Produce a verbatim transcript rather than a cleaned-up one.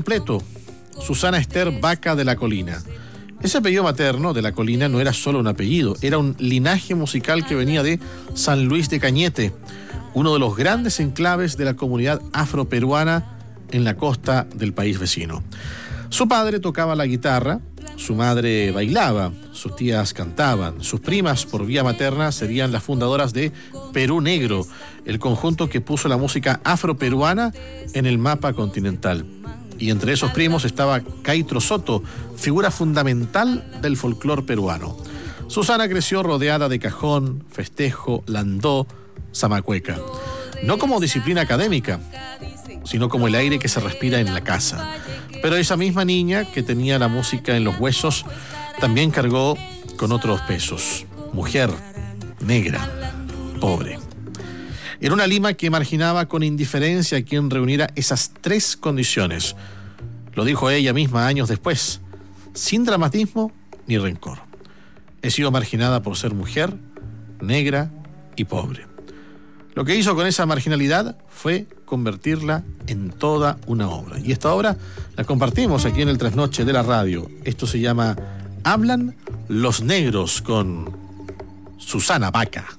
completo: Susana Esther Vaca de la Colina. Ese apellido materno de la Colina no era solo un apellido, era un linaje musical que venía de San Luis de Cañete, uno de los grandes enclaves de la comunidad afroperuana en la costa del país vecino. Su padre tocaba la guitarra, su madre bailaba, sus tías cantaban, sus primas por vía materna serían las fundadoras de Perú Negro, el conjunto que puso la música afroperuana en el mapa continental. Y entre esos primos estaba Caitro Soto, figura fundamental del folclore peruano. Susana creció rodeada de cajón, festejo, landó, zamacueca. No como disciplina académica, sino como el aire que se respira en la casa. Pero esa misma niña que tenía la música en los huesos también cargó con otros pesos. Mujer, negra, pobre. Era una Lima que marginaba con indiferencia a quien reuniera esas tres condiciones. Lo dijo ella misma años después, sin dramatismo ni rencor. He sido marginada por ser mujer, negra y pobre. Lo que hizo con esa marginalidad fue convertirla en toda una obra. Y esta obra la compartimos aquí en el Trasnoche de la radio. Esto se llama Hablan los Negros con Susana Vaca.